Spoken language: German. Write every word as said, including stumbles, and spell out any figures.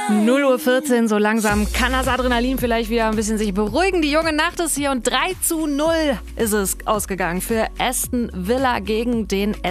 null Uhr vierzehn, so langsam kann das Adrenalin vielleicht wieder ein bisschen sich beruhigen. Die junge Nacht ist hier und drei zu null ist es ausgegangen für Aston Villa gegen den